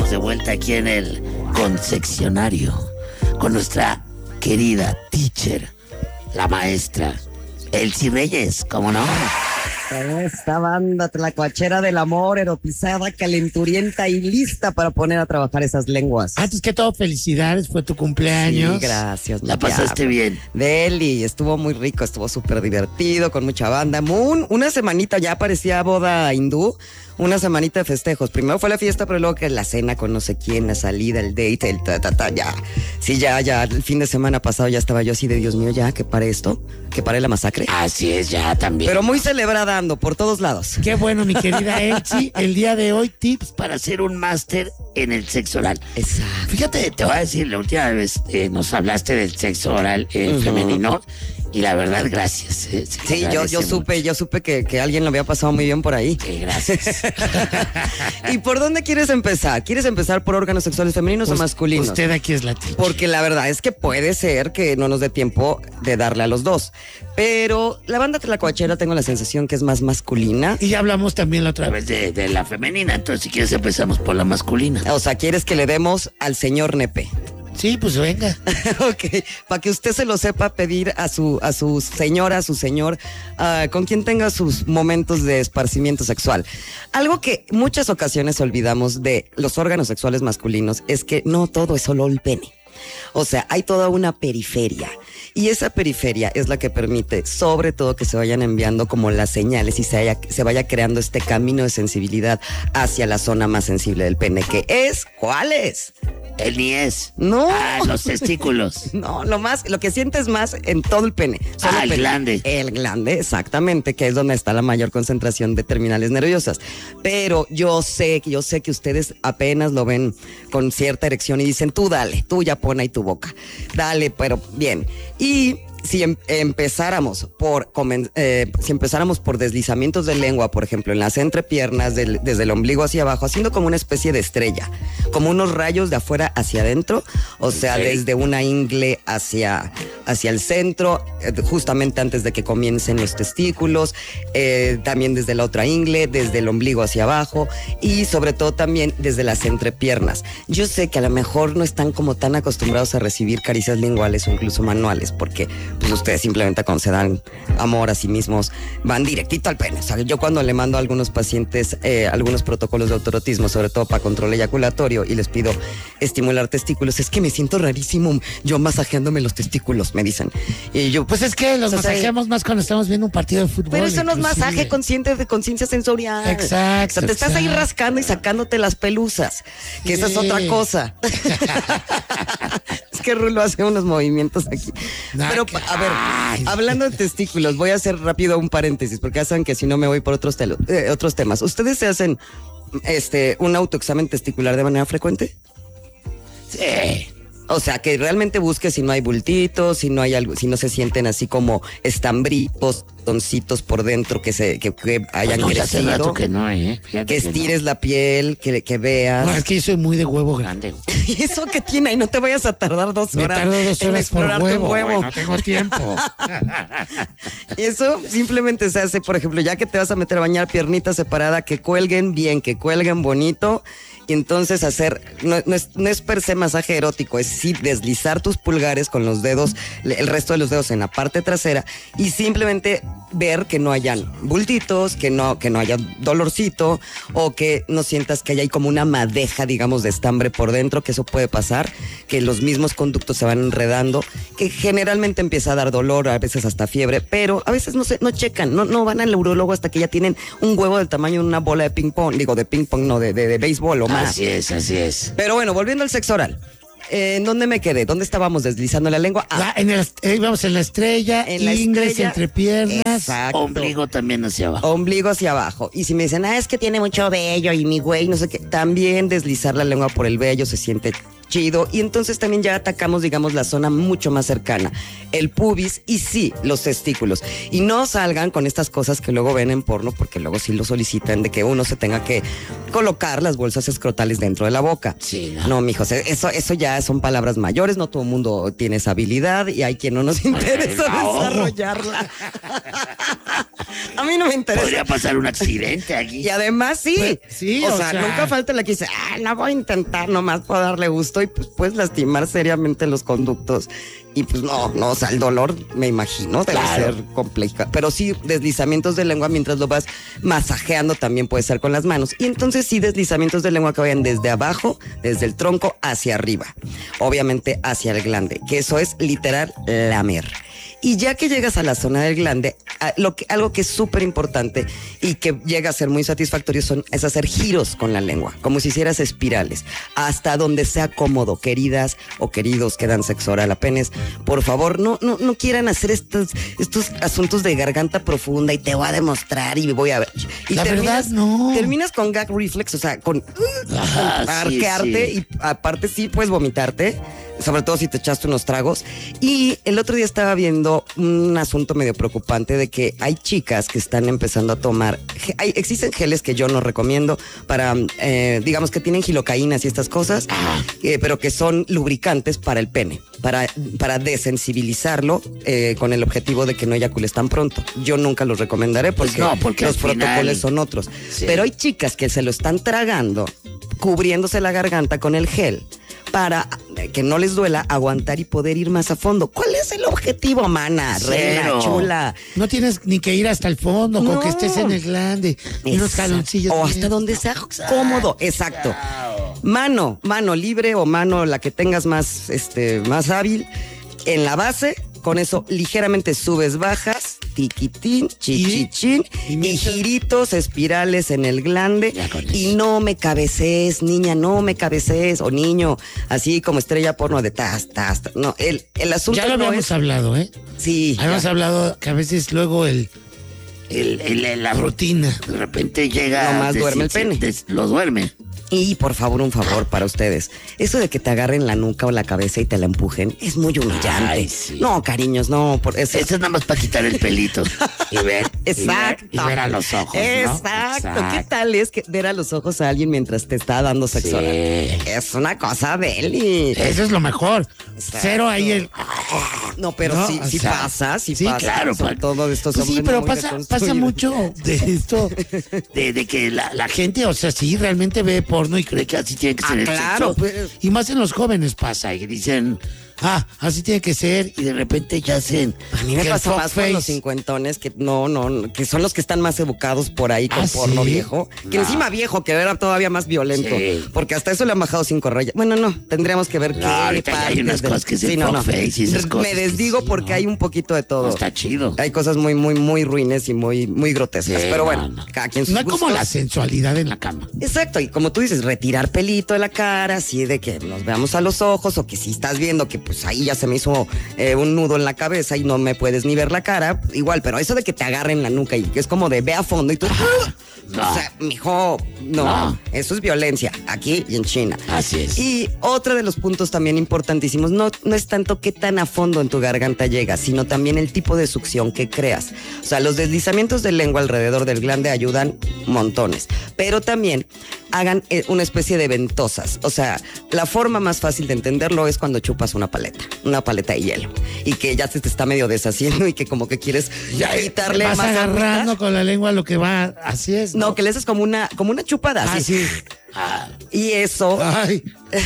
estamos de vuelta aquí en el Conseccionario con nuestra querida teacher, la maestra Elsie Reyes, ¿cómo no? Esta banda tlacuachera del amor, erotizada, calenturienta y lista para poner a trabajar esas lenguas. Antes que todo, felicidades, fue tu cumpleaños. Sí, gracias. ¿La pasaste bien? Deli, estuvo muy rico, estuvo súper divertido, con mucha banda. Una semanita ya parecía boda hindú. Una semanita de festejos. Primero fue la fiesta, pero luego que la cena con no sé quién, la salida, el date, el ya. Sí, ya, el fin de semana pasado ya estaba yo así de Dios mío, ya, que pare esto, que pare la masacre. Así es, ya también. Pero muy celebrada ando por todos lados. Qué bueno, mi querida Elsie. El día de hoy, tips para hacer un máster en el sexo oral. Exacto. Fíjate, te voy a decir, la última vez nos hablaste del sexo oral femenino. Y la verdad, gracias. Sí, yo supe que alguien lo había pasado muy bien por ahí. Sí, gracias. ¿Y por dónde quieres empezar? ¿Quieres empezar por órganos sexuales femeninos o masculinos? Usted aquí es la teacher. Porque la verdad es que puede ser que no nos dé tiempo de darle a los dos. Pero la banda tlacuachera tengo la sensación que es más masculina. Y ya hablamos también la otra vez de la femenina. Entonces, si quieres, empezamos por la masculina. O sea, ¿quieres que le demos al señor nepe? Sí, pues venga. Ok, para que usted se lo sepa pedir a su señora, a su señor, con quien tenga sus momentos de esparcimiento sexual. Algo que muchas ocasiones olvidamos de los órganos sexuales masculinos es que no todo es solo el pene. O sea, hay toda una periferia. Y esa periferia es la que permite, sobre todo, que se vayan enviando como las señales y se vaya creando este camino de sensibilidad hacia la zona más sensible del pene, que es, ¿cuál es? El niés. No. Los testículos. No, lo que sientes más en todo el pene. El glande. El glande, exactamente, que es donde está la mayor concentración de terminales nerviosas. Pero yo sé que ustedes apenas lo ven con cierta erección y dicen, tú dale, tú ya pon ahí tu boca. Dale, pero bien. Y si empezáramos por deslizamientos de lengua, por ejemplo, en las entrepiernas, desde el ombligo hacia abajo, haciendo como una especie de estrella, como unos rayos de afuera hacia adentro, o sea, desde una ingle hacia el centro, justamente antes de que comiencen los testículos, también desde la otra ingle, desde el ombligo hacia abajo y sobre todo también desde las entrepiernas. Yo sé que a lo mejor no están como tan acostumbrados a recibir caricias linguales o incluso manuales, porque pues ustedes simplemente cuando se dan amor a sí mismos van directito al pene. O sea, yo cuando le mando a algunos pacientes algunos protocolos de autoerotismo, sobre todo para control eyaculatorio, y les pido estimular testículos, es que me siento rarísimo yo masajeándome los testículos, me dicen. Y yo, pues es que los masajeamos más cuando estamos viendo un partido de fútbol. Pero eso no es masaje consciente de conciencia sensorial. Exacto. O sea, te estás ahí rascando y sacándote las pelusas, que esa es otra cosa. Es que Rulo hace unos movimientos aquí. Pero, a ver, hablando de testículos, voy a hacer rápido un paréntesis, porque ya saben que si no me voy por otros temas. ¿Ustedes se hacen un autoexamen testicular de manera frecuente? Sí. O sea, que realmente busque si no hay bultitos, si no hay algo, si no se sienten así como estambritos, toncitos por dentro que hayan crecido. Hace rato que no, que estires la piel, que veas. No, es que yo soy muy de huevo grande. ¿Y eso qué tiene? Y no te vayas a tardar 2 horas. Me tardo 2 horas por huevo. Bueno, no tengo tiempo. Y eso simplemente se hace, por ejemplo, ya que te vas a meter a bañar, piernita separada, que cuelguen bien, que cuelguen bonito. Y entonces no es per se masaje erótico, es sí deslizar tus pulgares con los dedos, el resto de los dedos en la parte trasera y simplemente ver que no hayan bultitos, que no haya dolorcito o que no sientas que hay como una madeja, digamos, de estambre por dentro, que eso puede pasar, que los mismos conductos se van enredando, que generalmente empieza a dar dolor, a veces hasta fiebre, pero a veces no checan, no van al urólogo hasta que ya tienen un huevo del tamaño de una bola de ping pong, de ping pong, no, de béisbol o más. Así es. Pero bueno, volviendo al sexo oral. ¿En dónde me quedé? ¿Dónde estábamos deslizando la lengua? Íbamos en la estrella, ingles, entrepiernas, exacto. Ombligo también hacia abajo. Ombligo hacia abajo. Y si me dicen, es que tiene mucho vello y mi güey, no sé qué, también deslizar la lengua por el vello se siente chido. Y entonces también ya atacamos, digamos, la zona mucho más cercana, el pubis y sí, los testículos. Y no salgan con estas cosas que luego ven en porno, porque luego sí lo solicitan de que uno se tenga que colocar las bolsas escrotales dentro de la boca. Sí, no, mijos, eso ya son palabras mayores, no todo el mundo tiene esa habilidad y hay quien no nos interesa desarrollarla. A mí no me interesa. Podría pasar un accidente aquí. Y además sí. Pues, sí, o sea, nunca falta la que dice, no voy a intentar nomás por darle gusto y pues puedes lastimar seriamente los conductos. Y pues no, o sea, el dolor, me imagino, debe ser complicado. Pero sí, deslizamientos de lengua mientras lo vas masajeando también puede ser con las manos. Y entonces sí, deslizamientos de lengua que vayan desde abajo, desde el tronco hacia arriba. Obviamente hacia el glande, que eso es literal lamer. Y ya que llegas a la zona del glande, algo que es súper importante y que llega a ser muy satisfactorio es hacer giros con la lengua, como si hicieras espirales, hasta donde sea cómodo, queridas o queridos que dan sexo oral a penes. Por favor, no quieran hacer estos asuntos de garganta profunda y te voy a demostrar y voy a ver. Y la verdad, no. Terminas con gag reflex, o sea, con arquearte sí. Y aparte sí puedes vomitarte, sobre todo si te echaste unos tragos. Y el otro día estaba viendo un asunto medio preocupante de que hay chicas que están empezando a tomar, existen geles que yo no recomiendo para, digamos que tienen gilocaínas y estas cosas, pero que son lubricantes para el pene, para desensibilizarlo con el objetivo de que no eyacules tan pronto. Yo nunca los recomendaré porque los protocolos son otros. Sí. Pero hay chicas que se lo están tragando, cubriéndose la garganta con el gel, para que no les duela aguantar y poder ir más a fondo. ¿Cuál es el objetivo, mana? Reina, chula. No tienes ni que ir hasta el fondo, con que estés en el glande, y unos jaloncillos. O hasta donde sea cómodo. Exacto. Mano libre o mano la que tengas más hábil en la base. Con eso ligeramente subes, bajas, tiquitín, chichichín y giritos espirales en el glande. Y no me cabecees, niña, no me cabecees, o niño, así como estrella porno de tas. No, el asunto ya lo habíamos hablado, ¿eh? Sí. Habíamos hablado que a veces luego la rutina, de repente llega. Nomás duerme el pene. Lo duerme. Y por favor, un favor para ustedes. Eso de que te agarren la nuca o la cabeza y te la empujen es muy humillante. Ay, sí. No, cariños, no. Eso es nada más para quitar el pelito y ver. Exacto. Y ver a los ojos. Exacto. ¿Qué tal es que ver a los ojos a alguien mientras te está dando sexo oral? Es una cosa deli. Eso es lo mejor. Exacto. Cero ahí el. No, pero no, sí pasa. Sí, pasa. Claro. Todo esto pues sí, pero pasa mucho de esto. de que la gente, o sea, sí, realmente ve porno y cree que así tiene que ser el claro, sexo. Pues, y más en los jóvenes pasa, y dicen, así tiene que ser, y de repente ya hacen. A mí me pasa más con los cincuentones que que son los que están más educados por ahí con porno viejo. Que encima viejo, que era todavía más violento. Sí. Porque hasta eso le han bajado 5 rayas. Bueno, no, tendríamos que ver ahorita hay unas cosas que se face y esas cosas. Me desdigo porque hay un poquito de todo. No está chido. Hay cosas muy, muy, muy ruines y muy, muy grotescas. Pero bueno, cada quien sus gustos. No como la sensualidad en la cama. Exacto, y como tú dices, retirar pelito de la cara, así de que nos veamos a los ojos, o que si estás viendo que pues ahí ya se me hizo un nudo en la cabeza y no me puedes ni ver la cara, igual, pero eso de que te agarren la nuca y que es como de ve a fondo y tú... No. O sea, mijo, no, eso es violencia, aquí y en China. Así es. Y otro de los puntos también importantísimos, no es tanto qué tan a fondo en tu garganta llegas, sino también el tipo de succión que creas. O sea, los deslizamientos de lengua alrededor del glande ayudan montones, pero también hagan una especie de ventosas. O sea, la forma más fácil de entenderlo es cuando chupas una paleta de hielo, y que ya se te está medio deshaciendo y que como que quieres quitarle vas más agarrando con la lengua lo que va, así es. No, que le haces como una chupada. Así. Y eso. Ay.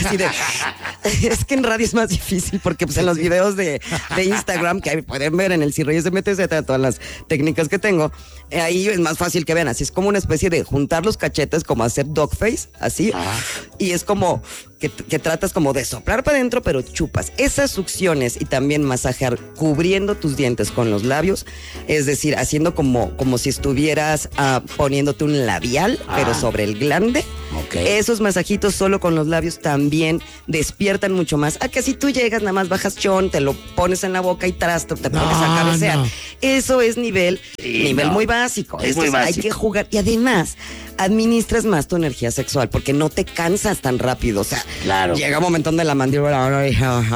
Es que en radio es más difícil porque pues en los videos de Instagram que pueden ver en el Cirreyes de MTZ, todas las técnicas que tengo, ahí es más fácil que vean. Así es como una especie de juntar los cachetes, como hacer dog face, así. Y es como que tratas como de soplar para adentro, pero chupas. Esas succiones y también masajear cubriendo tus dientes con los labios, es decir, haciendo como si estuvieras poniéndote un labial, pero sobre el glande. Okay. Esos masajitos solo con los labios también despiertan mucho más. A que si tú llegas, nada más bajas chon, te lo pones en la boca y te pones a cabecear. No. Eso es nivel muy básico. Es muy básico. Hay que jugar. Y además, administras más tu energía sexual porque no te cansas tan rápido. O sea, llega un momento donde la mandíbula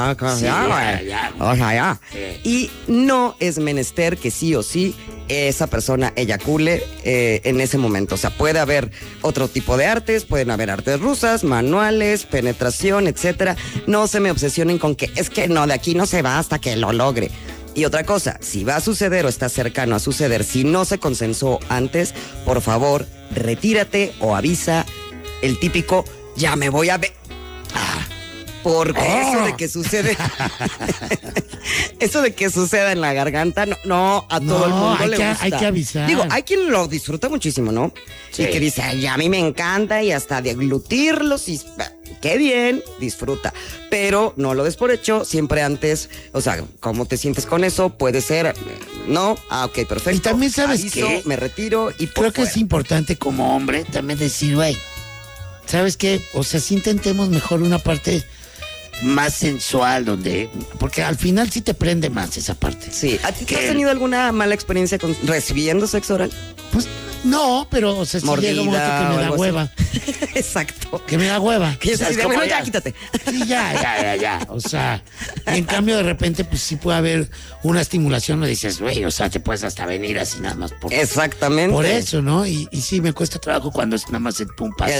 y no es menester que sí o sí esa persona eyacule en ese momento. O sea, puede haber otro tipo de artes, pueden haber artes rusas, manuales, penetración, etcétera. No se me obsesionen con que es que no, de aquí no se va hasta que lo logre. Y otra cosa, si va a suceder o está cercano a suceder, si no se consensuó antes, por favor, retírate o avisa el típico, ya me voy a ver. Porque eso de que sucede, eso de que suceda en la garganta, no a todo el mundo le gusta. Hay que avisar. Digo, hay quien lo disfruta muchísimo, ¿no? Sí. Y que dice, ay, a mí me encanta y hasta deglutirlos y qué bien, disfruta. Pero no lo des por hecho, siempre antes, o sea, ¿cómo te sientes con eso? Puede ser, ¿no? Ok, perfecto. Y también sabes aviso, que me retiro y creo que es importante como hombre también decir, güey, ¿sabes qué? O sea, si intentemos mejor una parte más sensual, porque al final sí te prende más esa parte. Sí, ¿a ti has tenido alguna mala experiencia recibiendo sexo oral? Pues no, pero o sea, si llega un momento que me da hueva. Exacto. Que me da hueva. Que es así de, bueno, ya ya, quítate. Sí, ya. O sea, y en cambio de repente pues sí puede haber una estimulación, me dices, güey, o sea, te puedes hasta venir así nada más por... Exactamente. Por eso, ¿no? Y sí, me cuesta trabajo cuando es nada más el pumpas.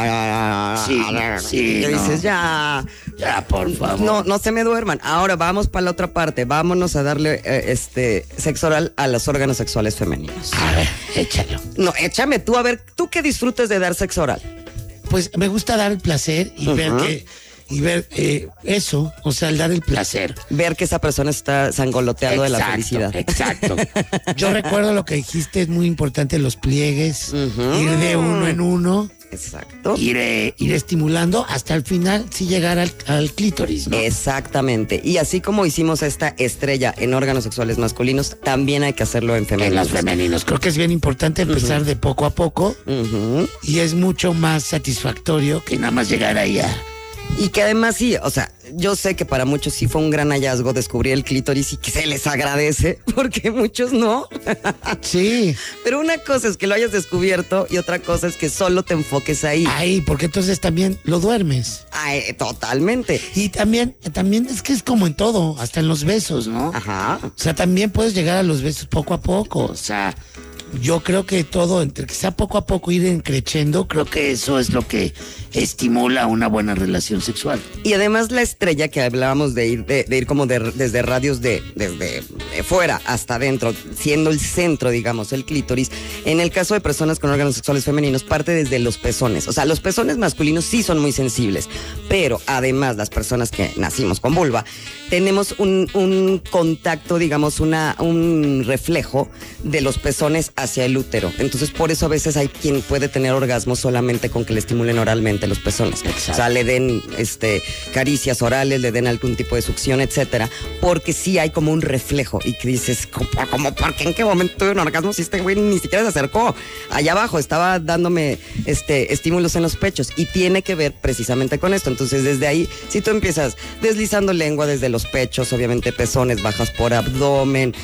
Sí, que no. dices, ya, por favor. no se me duerman. Ahora vamos para la otra parte. Vámonos a darle sexo oral a los órganos sexuales femeninos. A ver, échalo. No, échame tú, a ver, ¿tú qué disfrutes de dar sexo oral? Pues me gusta dar el placer y ver eso, o sea, el dar el placer. Ver que esa persona está sangoloteando de la felicidad. Exacto. Yo recuerdo lo que dijiste, es muy importante los pliegues, ir de uno en uno. Exacto. Ir estimulando hasta el final, sí llegar al clítoris, ¿no? Exactamente. Y así como hicimos esta estrella en órganos sexuales masculinos, también hay que hacerlo en femeninos. En los femeninos. Creo que es bien importante empezar de poco a poco y es mucho más satisfactorio que nada más llegar ahí a... Y que además sí, o sea, yo sé que para muchos sí fue un gran hallazgo descubrir el clítoris y que se les agradece, porque muchos no. Sí. Pero una cosa es que lo hayas descubierto y otra cosa es que solo te enfoques ahí. Ahí, porque entonces también lo duermes. Ay, totalmente. Y también es que es como en todo, hasta en los besos, ¿no? Ajá. O sea, también puedes llegar a los besos poco a poco, o sea... Yo creo que todo, entre que sea poco a poco ir creciendo, creo que eso es lo que estimula una buena relación sexual. Y además la estrella que hablábamos de ir como desde radios desde fuera hasta adentro, siendo el centro, digamos, el clítoris, en el caso de personas con órganos sexuales femeninos, parte desde los pezones. O sea, los pezones masculinos sí son muy sensibles, pero además las personas que nacimos con vulva, tenemos un contacto, digamos, un reflejo de los pezones hacia el útero. Entonces, por eso a veces hay quien puede tener orgasmo solamente con que le estimulen oralmente los pezones. Exacto. O sea, le den caricias orales, le den algún tipo de succión, etcétera, porque sí hay como un reflejo y que dices, ¿cómo por qué en qué momento tuve un orgasmo si este güey ni siquiera se acercó? Allá abajo estaba dándome estímulos en los pechos y tiene que ver precisamente con esto. Entonces, desde ahí, si tú empiezas deslizando lengua desde los pechos, obviamente pezones, bajas por abdomen,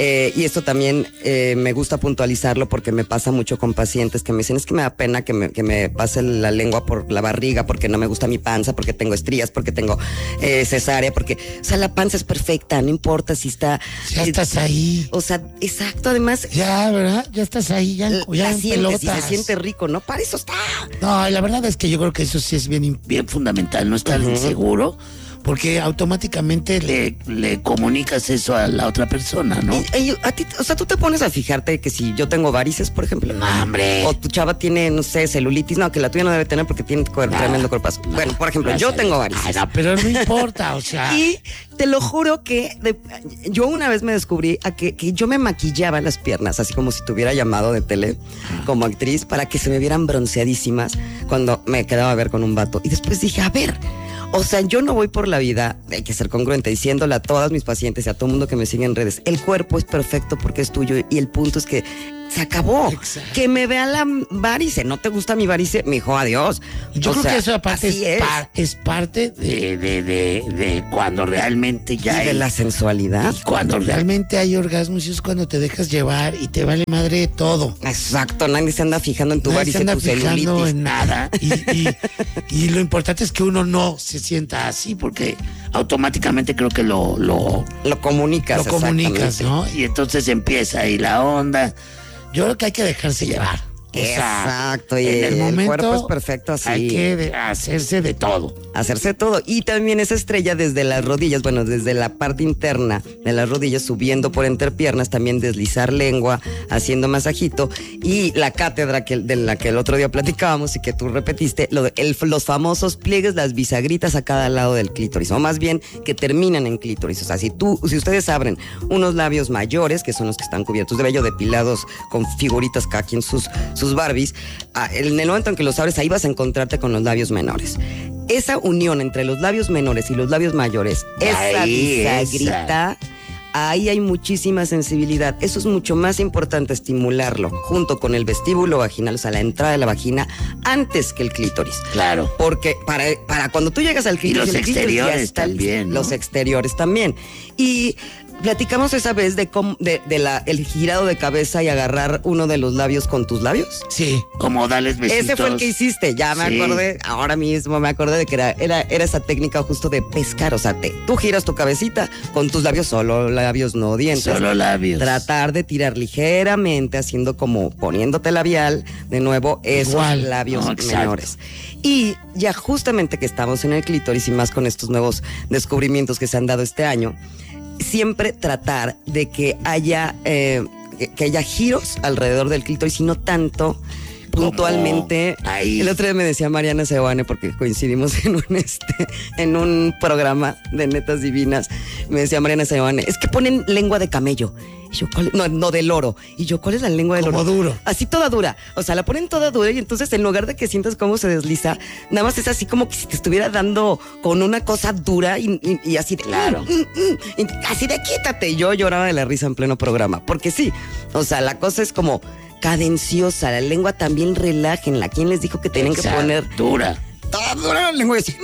y esto también me gusta puntualizarlo porque me pasa mucho con pacientes que me dicen, es que me da pena que me pase la lengua por la barriga porque no me gusta mi panza, porque tengo estrías, porque tengo cesárea, porque, o sea, la panza es perfecta, no importa si está... Ya estás ahí. O sea, exacto, además... Ya, ¿verdad? Ya estás ahí, ya en sientes y pelotas. se siente rico, ¿no? Para eso está. No, la verdad es que yo creo que eso sí es bien fundamental, no estar inseguro, porque automáticamente le comunicas eso a la otra persona, ¿no? Y a ti, o sea, tú te pones a fijarte que si yo tengo varices, por ejemplo. No, hombre. O tu chava tiene, no sé, celulitis. No, que la tuya no debe tener porque tiene tremendo cuerpazo. Bueno, por ejemplo, yo tengo varices. Ay, no, pero no importa, o sea. Y te lo juro que yo una vez me descubrí que yo me maquillaba las piernas, así como si tuviera llamado de tele como actriz, para que se me vieran bronceadísimas cuando me quedaba a ver con un vato. Y después dije, a ver... O sea, yo no voy por la vida, hay que ser congruente, diciéndole a todas mis pacientes y a todo el mundo que me sigue en redes, el cuerpo es perfecto porque es tuyo y el punto es que se acabó. Exacto. Que me vea la varice, ¿no te gusta mi varice? Me dijo, adiós. Yo creo que eso aparte es parte de cuando realmente ya y de la sensualidad. Y cuando realmente hay orgasmos, es cuando te dejas llevar y te vale madre todo. Exacto, nadie se anda fijando en tu Nadie varice, se anda tu fijando celulitis. en nada. Y lo importante es que uno no se sienta así, porque automáticamente creo que lo comunicas, ¿no? Y entonces empieza ahí la onda. Yo creo que hay que dejarse llevar. O sea, Exacto, y en el momento cuerpo es perfecto así. hay que hacerse de todo. Hacerse todo. Y también esa estrella desde las rodillas, bueno, desde la parte interna de las rodillas, subiendo por entrepiernas, también deslizar lengua, haciendo masajito. Y la cátedra de la que el otro día platicábamos y que tú repetiste, los famosos pliegues, las bisagritas a cada lado del clítoris, o más bien que terminan en clítoris. O sea, si ustedes abren unos labios mayores, que son los que están cubiertos de vello, depilados con figuritas cada quien sus Barbies, en el momento en que los abres, ahí vas a encontrarte con los labios menores. Esa unión entre los labios menores y los labios mayores, esa bisagrita, ahí hay muchísima sensibilidad. Eso es mucho más importante estimularlo junto con el vestíbulo vaginal, o sea, la entrada de la vagina, antes que el clítoris. Claro. Porque para cuando tú llegas al clítoris, y los el clítoris exteriores ya está también, ¿no? Los exteriores también. Y platicamos esa vez de el girado de cabeza y agarrar uno de los labios con tus labios. Sí, como darles besitos. Ese fue el que hiciste, ya me acordé, ahora mismo me acordé de que era esa técnica justo de pescar, o sea, tú giras tu cabecita con tus labios, solo labios, no dientes. Solo labios. Tratar de tirar ligeramente, haciendo como poniéndote labial, de nuevo, esos labios menores. Y ya justamente que estamos en el clítoris y más con estos nuevos descubrimientos que se han dado este año, siempre tratar de que haya giros alrededor del clítoris y no tanto puntualmente. Ahí. El otro día me decía Mariana Seoane, porque coincidimos en un programa de Netas Divinas, me decía Mariana Seoane, es que ponen lengua de camello. Y yo, no, de loro. Y yo, ¿cuál es la lengua del loro? Como duro. Así toda dura. O sea, la ponen toda dura y entonces en lugar de que sientas cómo se desliza, nada más es así como que si te estuviera dando con una cosa dura y así de... Claro. Y así de quítate. Y yo lloraba de la risa en pleno programa. Porque sí, o sea, la cosa es como cadenciosa. La lengua también relájenla. ¿Quién les dijo que tienen que poner... dura? Toda dura la lengua. Así,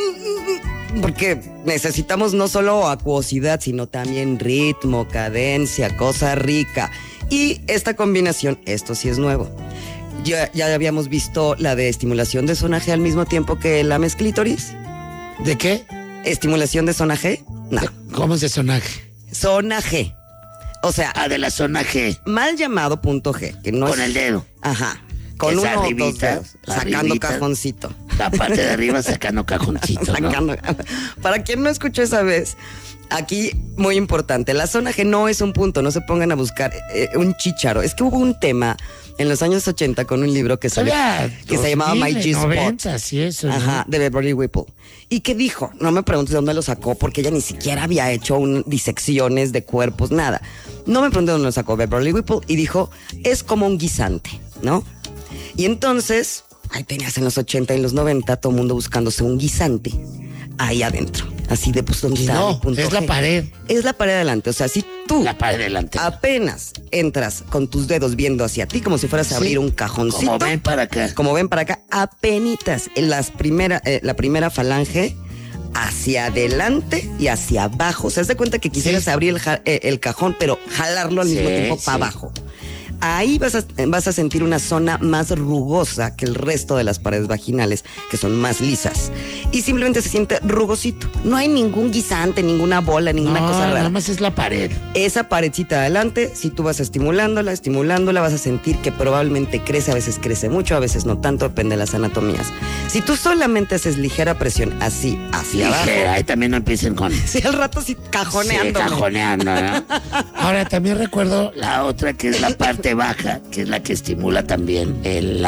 porque necesitamos no solo acuosidad, sino también ritmo, cadencia, cosa rica. Y esta combinación, esto sí es nuevo. Ya habíamos visto la de estimulación de zona G al mismo tiempo que la clítoris. ¿De qué? ¿Estimulación de zona G? No. ¿Cómo es de sonaje? Zona G. O sea... de la zona G. Mal llamado punto G. Que no con es, el dedo. Ajá. Con esa uno o arribita, dos dedos. Sacando arribita. cajoncito. La parte de arriba sacando cajoncito, ¿no? Para quien no escuchó esa vez, aquí muy importante, la zona G no es un punto, no se pongan a buscar un chícharo. Es que hubo un tema en los años 80 con un libro que se llamaba My G-Spot. Sí, eso, ¿no? Ajá, de Beverly Whipple. ¿Y qué dijo? No me preguntes de dónde lo sacó, porque ella ni siquiera había hecho disecciones de cuerpos, nada. No me preguntes de dónde lo sacó Beverly Whipple y dijo, es como un guisante, ¿no? Y entonces... ahí tenías en los 80 y en los 90 todo el mundo buscándose un guisante ahí adentro. Así de pues donde está. No, es la pared. Es la pared adelante. O sea, si tú La pared delante. apenas entras con tus dedos viendo hacia ti como si fueras a abrir un cajoncito. Como ven para acá. Como ven para acá, apenitas la primera falange hacia adelante y hacia abajo. O sea, haz de cuenta que quisieras abrir el cajón, pero jalarlo al mismo tiempo para abajo. Ahí vas a sentir una zona más rugosa que el resto de las paredes vaginales, que son más lisas. Y simplemente se siente rugosito. No hay ningún guisante, ninguna bola, ninguna cosa rara. Nada más es la pared. Esa paredcita de adelante, si tú vas estimulándola, vas a sentir que probablemente crece, a veces crece mucho, a veces no tanto, depende de las anatomías. Si tú solamente haces ligera presión así, hacia abajo. Ahí también no empiecen con... Sí, al rato sí cajoneando. Sí, cajoneando, ¿no? Ahora, también recuerdo la otra, que es la parte baja, que es la que estimula también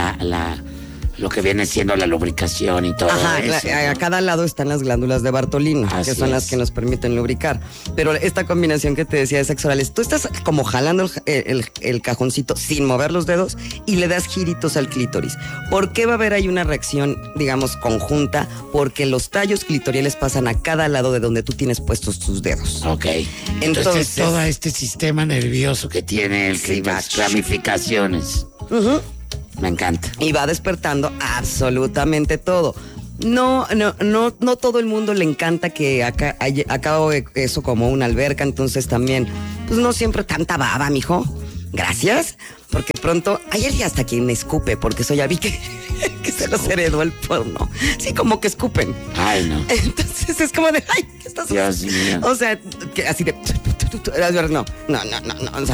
lo que viene siendo la lubricación y todo eso. A cada lado están las glándulas de Bartolino, Así que son las que nos permiten lubricar. Pero esta combinación que te decía de sexo oral, tú estás como jalando el cajoncito sin mover los dedos y le das giritos al clítoris. ¿Por qué va a haber ahí una reacción, digamos, conjunta? Porque los tallos clitoriales pasan a cada lado de donde tú tienes puestos tus dedos. Ok. Entonces todo este sistema nervioso que tiene, las ramificaciones. Me encanta. Y va despertando absolutamente todo. No todo el mundo le encanta que acabo eso como una alberca, entonces también, pues no siempre tanta baba, mijo. Gracias, porque pronto, ayer ya hasta quien escupe, porque eso ya vi que se los heredó el porno. Sí, como que escupen. Ay, no. Entonces es como de, ay, ¿qué estás haciendo? Dios mío. O sea, que así de... No, o sea,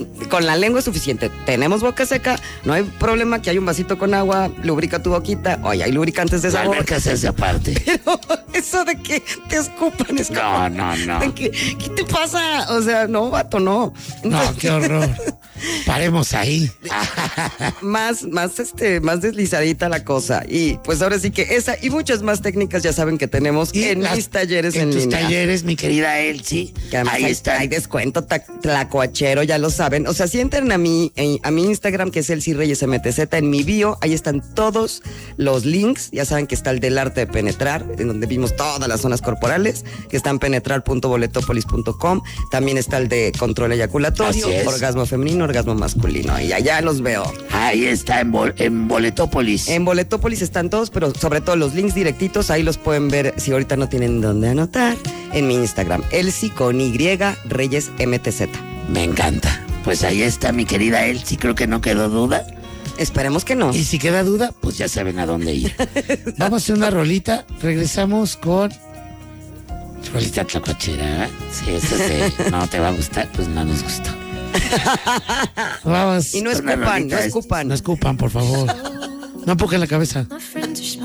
con la lengua es suficiente. Tenemos boca seca, no hay problema que hay un vasito con agua, lubrica tu boquita. Oye, hay lubricantes de La sabor. alberca se hace aparte. Pero eso de que te escupan es como... No. ¿Qué te pasa? O sea, no, vato, no. No, qué horror. Paremos ahí. más deslizadita la cosa. Y pues ahora sí que esa y muchas más técnicas ya saben que tenemos en mis talleres en tus línea. talleres, mi querida Elsie. Que además Ahí está. hay descuento tlacoachero, ya lo saben. O sea, si entran a mi Instagram, que es Elsie Reyes MTZ, en mi bio, ahí están todos los links. Ya saben que está el del arte de penetrar, en donde vimos todas las zonas corporales, que está en penetrar.boletopolis.com. También está el de control eyaculatorio, Así es. orgasmo femenino, orgasmo masculino. Y allá los veo. Ahí está en Boletópolis. En Boletópolis están todos, pero sobre todo los links directitos, ahí los pueden ver si ahorita no tienen dónde anotar. En mi Instagram, Elsie con Y, Reyes MTZ. Me encanta. Pues ahí está, mi querida Elsie. Creo que no quedó duda. Esperemos que no. Y si queda duda, pues ya saben a dónde ir. Vamos a hacer una rolita. Regresamos con rolita tlacuachera. Sí, eso sí. No te va a gustar, pues no nos gustó. Vamos. Y no con una escupan, rolita. no escupan. No escupan, por favor. No empujen la cabeza. My friend